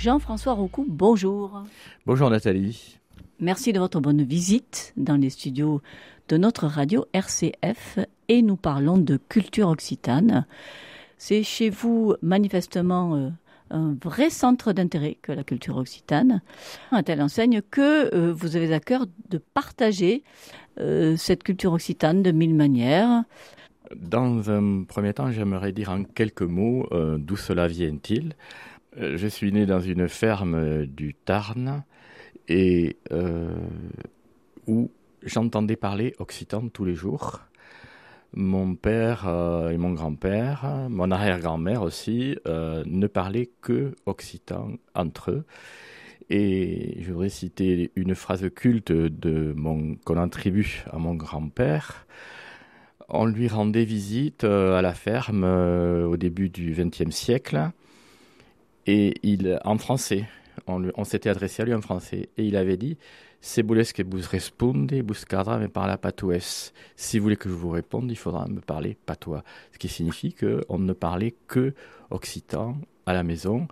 Jean-François Roucou, bonjour. Bonjour Nathalie. Merci de votre bonne visite dans les studios de notre radio RCF et nous parlons de culture occitane. C'est chez vous manifestement un vrai centre d'intérêt que la culture occitane, à telle enseigne que vous avez à cœur de partager cette culture occitane de mille manières. Dans un premier temps, j'aimerais dire en quelques mots d'où cela vient-il. Je suis né dans une ferme du Tarn et où j'entendais parler occitan tous les jours. Mon père et mon grand-père, mon arrière-grand-mère aussi, ne parlaient que occitan entre eux. Et je voudrais citer une phrase culte qu'on attribue à mon grand-père. On lui rendait visite à la ferme au début du XXe siècle et en français, on s'était adressé à lui en français et il avait dit « Se voulez que vous responde, buscadra me parla patois ». Si vous voulez que je vous réponde, il faudra me parler patois. Ce qui signifie qu'on ne parlait que occitan à la maison.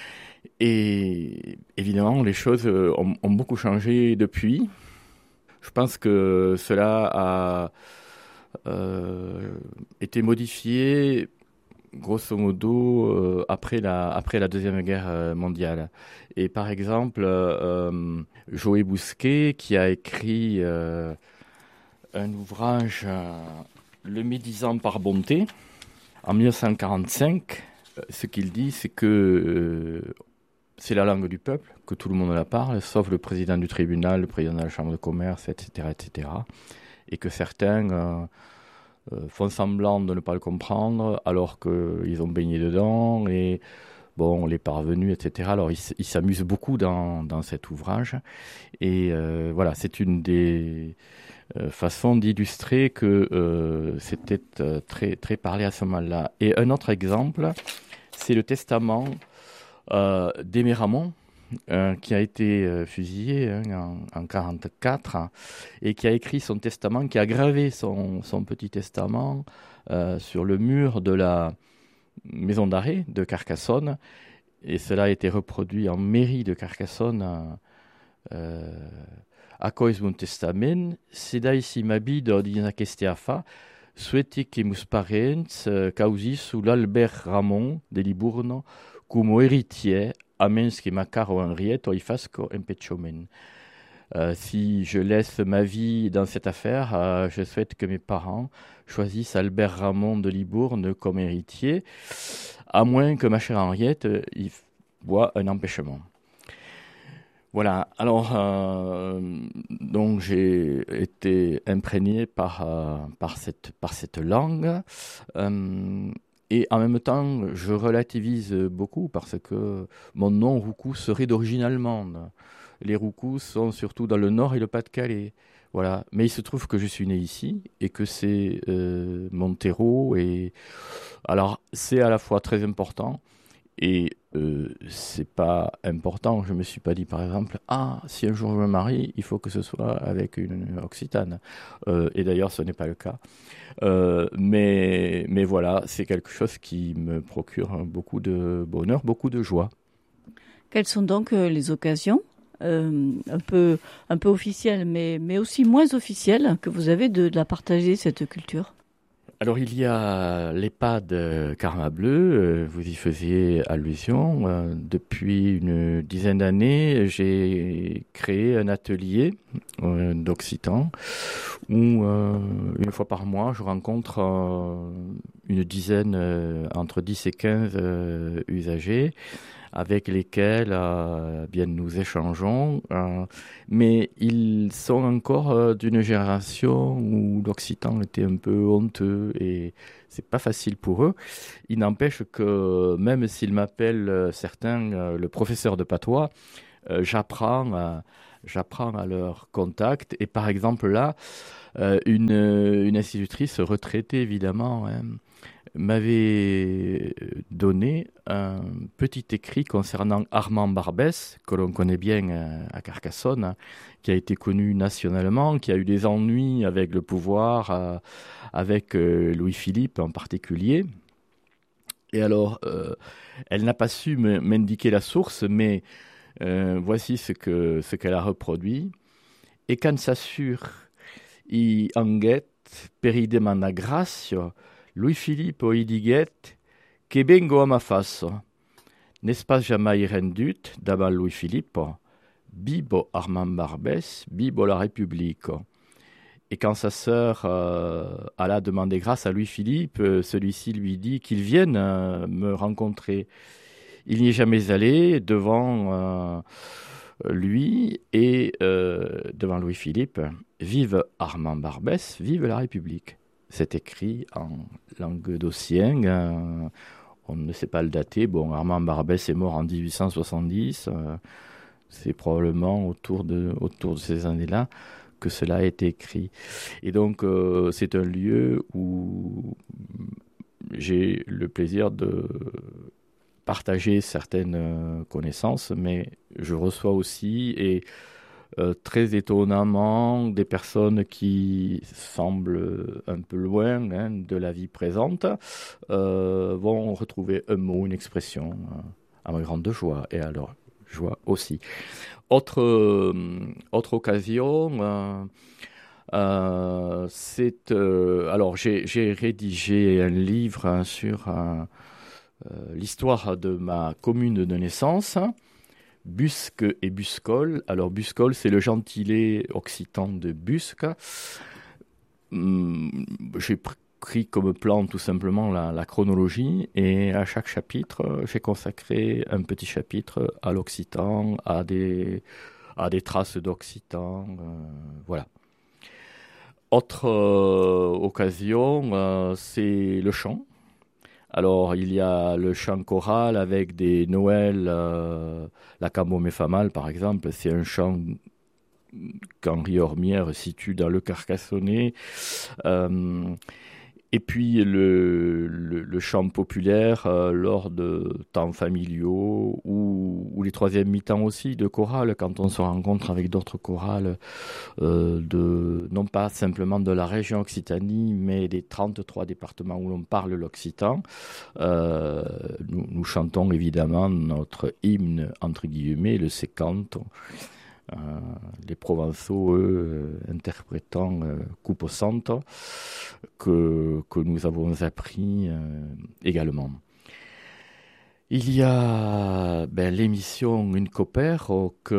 Et évidemment, les choses ont beaucoup changé depuis. Je pense que cela a été modifié grosso modo après la Deuxième Guerre mondiale. Et par exemple, Joé Bousquet, qui a écrit un ouvrage, Le médisant par bonté, en 1945, ce qu'il dit, c'est que c'est la langue du peuple, que tout le monde la parle, sauf le président du tribunal, le président de la chambre de commerce, etc., etc. Et que certains font semblant de ne pas le comprendre alors qu'ils ont baigné dedans et bon, les parvenus, etc. Alors ils s'amusent beaucoup dans cet ouvrage et voilà, c'est une des façons d'illustrer que c'était très, très parlé à ce moment-là. Et un autre exemple, c'est le testament d'Aimé Ramon, qui a été fusillé en 1944 et qui a écrit son testament, qui a gravé son petit testament sur le mur de la maison d'arrêt de Carcassonne. Et cela a été reproduit en mairie de Carcassonne a cois mon testament, sedai si m'abido dina questea fa, souhaiti que mus parents causis sous l'Albert Ramon de Libourno como héritier amens que ma caro Henriette oifasco empechomen. Si je laisse ma vie dans cette affaire, je souhaite que mes parents choisissent Albert Ramon de Libourne comme héritier, à moins que ma chère Henriette y voie un empêchement. Voilà, alors donc j'ai été imprégné par cette langue. Et en même temps, je relativise beaucoup parce que mon nom Roucou serait d'origine allemande. Les Roucous sont surtout dans le Nord et le Pas-de-Calais. Voilà. Mais il se trouve que je suis né ici et que c'est mon terreau. Et alors, c'est à la fois très important et c'est pas important. Je me suis pas dit, par exemple, si un jour je me marie, il faut que ce soit avec une Occitane. Et d'ailleurs, ce n'est pas le cas. Mais voilà, c'est quelque chose qui me procure beaucoup de bonheur, beaucoup de joie. Quelles sont donc les occasions un peu officielles, mais aussi moins officielles, que vous avez de la partager, cette culture? Alors il y a l'EHPAD Karma Bleu, vous y faisiez allusion. Depuis une dizaine d'années, j'ai créé un atelier d'occitan où une fois par mois, je rencontre une dizaine, entre 10 et 15 usagers avec lesquels bien nous échangeons, mais ils sont encore d'une génération où l'occitan était un peu honteux et c'est pas facile pour eux. Il n'empêche que même s'ils m'appellent certains le professeur de patois, j'apprends à leur contact. Et par exemple là, une institutrice retraitée évidemment, m'avait donné un petit écrit concernant Armand Barbès, que l'on connaît bien à Carcassonne, qui a été connu nationalement, qui a eu des ennuis avec le pouvoir, avec Louis-Philippe en particulier. Et alors, elle n'a pas su m'indiquer la source, mais voici ce qu'elle a reproduit. Et quand s'assure i anguet peridemana gracio, Louis Filippo i diguet che vengo a ma fasso. N'est-ce pas jamais rendut davant Louis Filippo, bibo Armand Barbès, bibo la République. Et quand sa sœur alla demander grâce à Louis-Philippe, celui-ci lui dit qu'il vienne me rencontrer. Il n'y est jamais allé devant lui et devant Louis-Philippe. Vive Armand Barbès, vive la République. C'est écrit en languedocien. On ne sait pas le dater. Bon, Armand Barbès est mort en 1870. C'est probablement autour de ces années-là que cela a été écrit. Et donc, c'est un lieu où j'ai le plaisir de partager certaines connaissances, mais je reçois aussi, et très étonnamment, des personnes qui semblent un peu loin de la vie présente, vont retrouver un mot, une expression, à ma grande joie, et à leur joie aussi. Autre occasion, c'est alors j'ai rédigé un livre sur l'histoire de ma commune de naissance, Busque et Buscol. Alors Buscol, c'est le gentilé occitan de Busque. J'ai pris comme plan tout simplement la chronologie, et à chaque chapitre, j'ai consacré un petit chapitre à l'occitan, à des traces d'occitan, voilà. Autre occasion, c'est le chant. Alors, il y a le chant choral avec des Noëls, la Camomé Famal par exemple, c'est un chant qu'Henri Ormière situe dans le Carcassonnais. Et puis le chant populaire lors de temps familiaux ou les troisièmes mi-temps aussi de chorales, quand on se rencontre avec d'autres chorales non pas simplement de la région Occitanie, mais des 33 départements où l'on parle l'occitan. Nous chantons évidemment notre hymne, entre guillemets, le sécanto. Les Provençaux, eux, interprétant Cupo Santo, que nous avons appris également. Il y a l'émission Une Copère,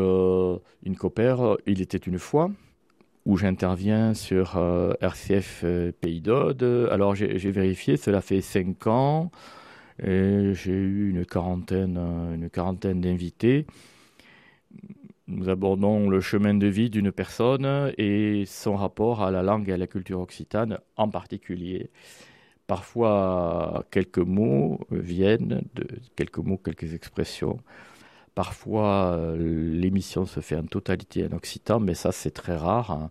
il était une fois, où j'interviens sur RCF Pays d'Aude. Alors j'ai vérifié, cela fait 5 ans, et j'ai eu une quarantaine d'invités. Nous abordons le chemin de vie d'une personne et son rapport à la langue et à la culture occitane en particulier. Parfois, quelques mots viennent, quelques expressions. Parfois, l'émission se fait en totalité en occitan, mais ça, c'est très rare.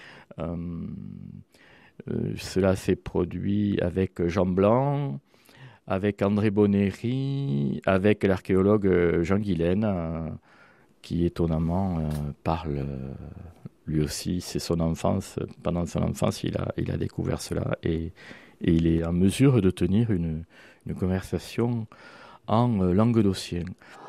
Cela s'est produit avec Jean Blanc, avec André Bonnery, avec l'archéologue Jean Guilaine, qui étonnamment parle, lui aussi, c'est son enfance. Pendant son enfance, il a découvert cela et il est en mesure de tenir une conversation en languedocien.